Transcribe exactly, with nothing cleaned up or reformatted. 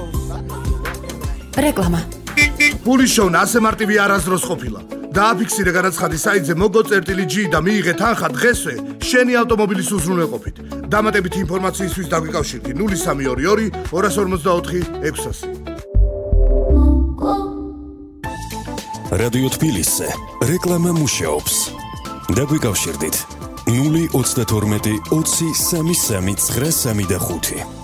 რეკლამა. ფულის შოვნა ასე მარტივი არასდროს ყოფილა. დააფიქსირე განაცხადი საიტზე მოგო წერტილი ჯი და მიიღე თანხა დღესვე შენი ავტომობილის უზრუნველყოფით. დამატებითი ინფორმაციისთვის დაგვიკავშირდი ნული სამი ორი ორი ორ ორმოცდაოთხი ექვსი ათას. რადიო თბილისზე რეკლამა მუშაობს. დაგვიკავშირდით ნული ოცდათორმეტი ოცი სამი სამი ცხრა სამი და ხუთი.